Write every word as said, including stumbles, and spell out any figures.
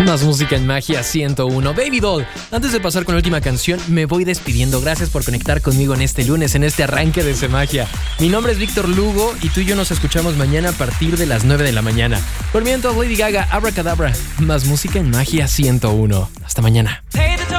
Más música en Magia ciento uno. Baby Doll, antes de pasar con la última canción, me voy despidiendo. Gracias por conectar conmigo en este lunes, en este arranque de Semagia. Mi nombre es Víctor Lugo y tú y yo nos escuchamos mañana a partir de las nueve de la mañana. Por mientras, Lady Gaga, Abracadabra. Más música en Magia ciento uno. Hasta mañana. Hey.